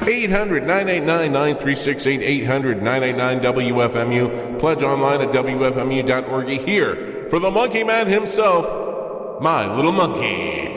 800-989-9368, 800-989-WFMU. Pledge online at WFMU.org. Here for the Monkey Man himself, My Little Monkey.